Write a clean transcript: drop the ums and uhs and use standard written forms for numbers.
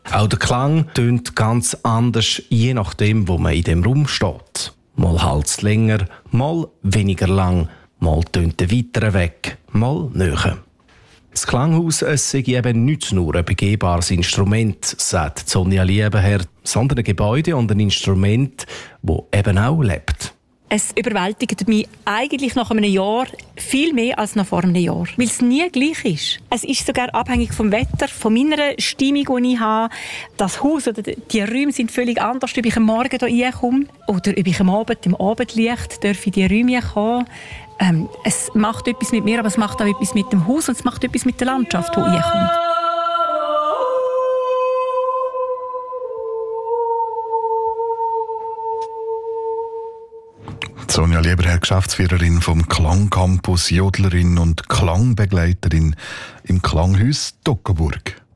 Auch der Klang tönt ganz anders, je nachdem, wo man in dem Raum steht. Mal halt's länger, mal weniger lang, mal tönt der weiter weg, mal näher. Das Klanghaus sei eben nicht nur ein begehbares Instrument, sagt Sonja Liebenherr, sondern ein Gebäude und ein Instrument, das eben auch lebt. Es überwältigt mich eigentlich nach einem Jahr viel mehr als noch vor einem Jahr, weil es nie gleich ist. Es ist sogar abhängig vom Wetter, von meiner Stimmung, die ich habe. Das Haus oder die Räume sind völlig anders, ob ich am Morgen hier reinkomme oder ob ich am Abend im Abendlicht in die Räume kommen. Es macht etwas mit mir, aber es macht auch etwas mit dem Haus und es macht etwas mit der Landschaft, die hier kommt. Sonja Liebenherr, Geschäftsführerin vom Klangcampus, Jodlerin und Klangbegleiterin im Klanghaus Toggenburg.